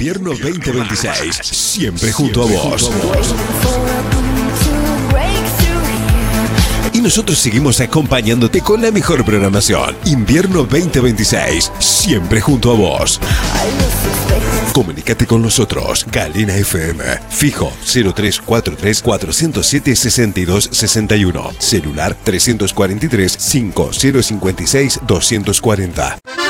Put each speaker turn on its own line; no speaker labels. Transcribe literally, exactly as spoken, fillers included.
Invierno veinte veintiséis, siempre junto a vos. Y nosotros seguimos acompañándote con la mejor programación. Invierno veinte veintiséis, siempre junto a vos. Comunícate con nosotros. Galena F M. Fijo cero tres cuatro tres, cuatro cero siete, seis dos seis uno. Celular tres cuatro tres, cinco cero cinco seis, dos cuatro cero.